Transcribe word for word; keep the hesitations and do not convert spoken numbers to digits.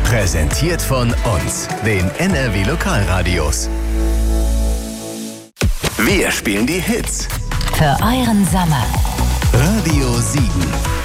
Präsentiert von uns, den N R W Lokalradios. Wir spielen die Hits für euren Sommer. Radio Siegen.